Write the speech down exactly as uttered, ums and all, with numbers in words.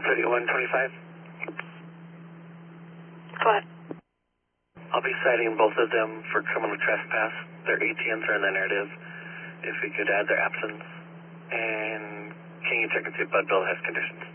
thirty-one twenty-five. Go ahead. I'll be citing both of them for criminal trespass. Their A T Ms are in the narrative. If we could add their absence. And can you check and see if Bud Bill has conditions?